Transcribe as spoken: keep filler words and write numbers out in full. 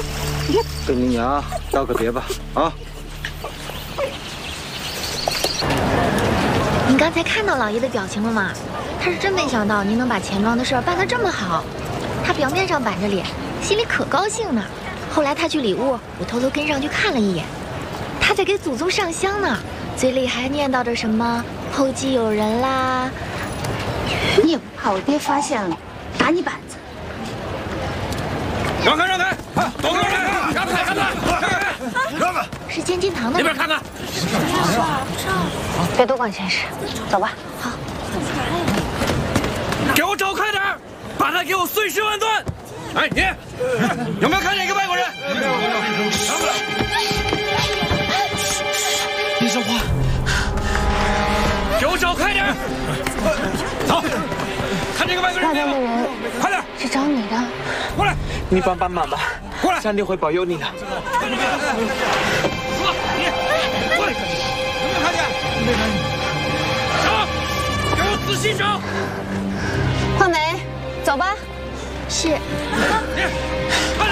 跟你娘道个别吧，啊！ 您刚才看到老爷的表情了吗？他是真没想到您能把钱庄的事儿办得这么好。他表面上板着脸，心里可高兴呢。后来他去里屋，我偷偷跟上去看了一眼，他在给祖宗上香呢，嘴里还念叨着什么后继有人啦。 你也不怕我爹发现了，打你板子？ 让开让开，走开让开，让开让开，让开！ 是监禁堂的。 那边看看。 别多管闲事，走吧。 好。 给我找快点，把他给我碎尸万段！哎，你有没有看见一个外国人？没有，没有。 李少华， 给我找快点！走，看这个外国人没有？快点！ 是找你的。 过来！ 你帮帮忙吧， 过来！ 上帝会保佑你的。 看这边！说你过来！有没有看见？没看见。找，给我仔细找。 焕梅，走吧。 是。 你，快！